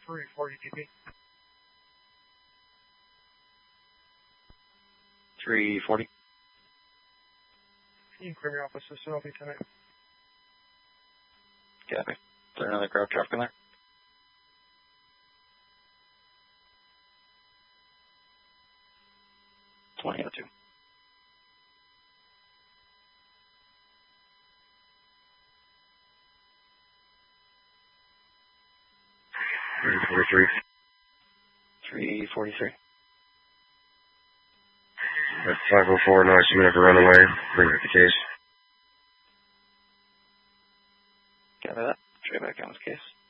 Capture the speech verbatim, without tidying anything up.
three forty T P. three forty. You can clear me off with System L P tonight. Copy. Is there another crowd traffic in there? twenty oh two. three forty-three. three forty-three. That's five oh four, noise minute for runaway. Bring back the case. Copy that. Straight back on this case.